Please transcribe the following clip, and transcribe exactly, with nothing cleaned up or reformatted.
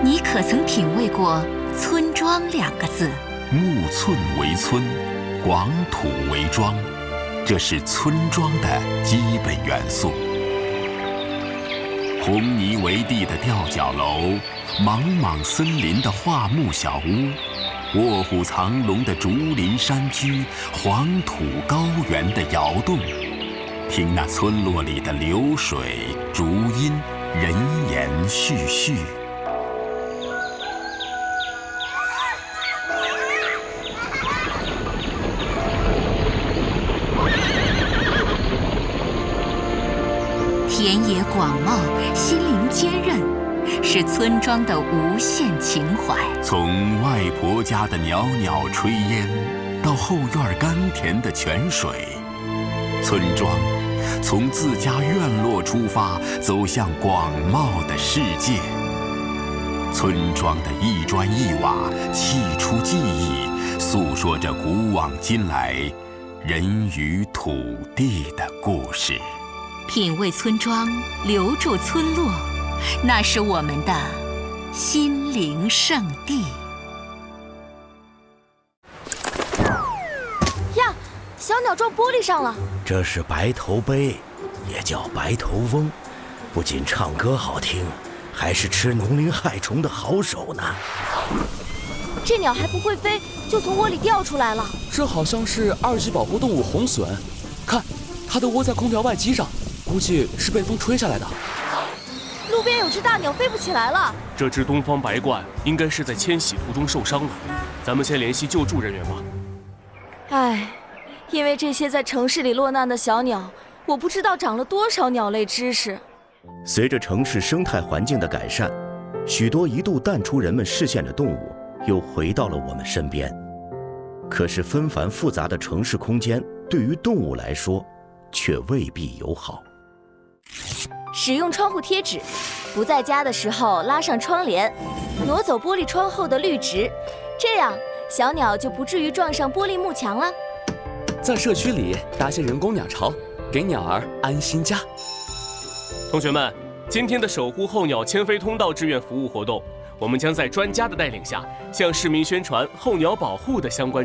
你可曾品味过“村庄”两个字？ 木寸为村，广土为庄，这是村庄的基本元素。红泥为地的吊脚楼，莽莽森林的桦木小屋，卧虎藏龙的竹林山居，黄土高原的窑洞，听那村落里的流水、竹音、人言絮絮。 田野广袤，心灵坚韧，是村庄的无限情怀。 从外婆家的袅袅炊烟，到后院甘甜的泉水，村庄从自家院落出发，走向广袤的世界。村庄的一砖一瓦，砌出记忆，诉说着古往今来人与土地的故事。 品味村庄，留住村落，那是我们的心灵圣地。 呀，小鸟撞玻璃上了。 这是白头鹎，也叫白头翁，不仅唱歌好听，还是吃农林害虫的好手呢。 这鸟还不会飞，就从窝里掉出来了。 这好像是二级保护动物红隼，看，它都窝在空调外机上。估计是被风吹下来的。 路边有只大鸟飞不起来了。 这只东方白鹳应该是在迁徙途中受伤了，咱们先联系救助人员吧。 唉，因为这些在城市里落难的小鸟，我不知道长了多少鸟类知识。 随着城市生态环境的改善，许多一度淡出人们视线的动物又回到了我们身边。可是纷繁复杂的城市空间对于动物来说却未必友好。 使用窗户贴纸，不在家的时候拉上窗帘，挪走玻璃窗后的绿植，这样小鸟就不至于撞上玻璃幕墙了。 在社区里搭些人工鸟巢，给鸟儿安心家。 同学们，今天的守护候鸟迁飞通道志愿服务活动，我们将在专家的带领下，向市民宣传候鸟保护的相关